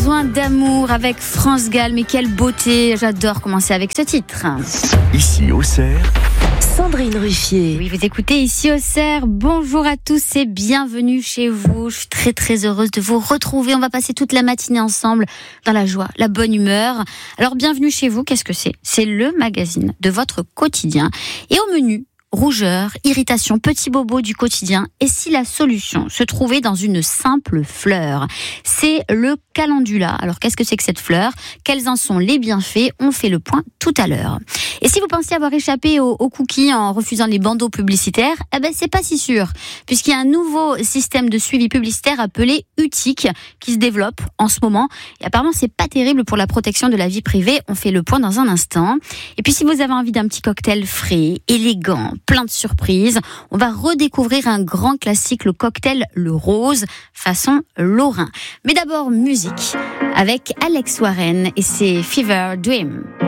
Besoin d'amour avec France Gall, mais quelle beauté, j'adore commencer avec ce titre. Ici Auxerre, Sandrine Ruffier. Oui, vous écoutez Ici Auxerre, bonjour à tous et bienvenue chez vous. Je suis très heureuse de vous retrouver, on va passer toute la matinée ensemble dans la joie, la bonne humeur. Alors bienvenue chez vous, qu'est-ce que c'est ? C'est le magazine de votre quotidien et au menu, rougeur, irritation, petits bobos du quotidien. Et si la solution se trouvait dans une simple fleur ? C'est le calendula. Alors qu'est-ce que c'est que cette fleur ? Quels en sont les bienfaits ? On fait le point tout à l'heure. Et si vous pensiez avoir échappé aux cookies en refusant les bandeaux publicitaires, c'est pas si sûr, puisqu'il y a un nouveau système de suivi publicitaire appelé UTIC qui se développe en ce moment. Et apparemment, c'est pas terrible pour la protection de la vie privée. On fait le point dans un instant. Et puis si vous avez envie d'un petit cocktail frais, élégant, plein de surprises, on va redécouvrir un grand classique, le cocktail Le Rose, façon Lorrain. Mais d'abord, musique, avec Alex Warren et ses Fever Dream.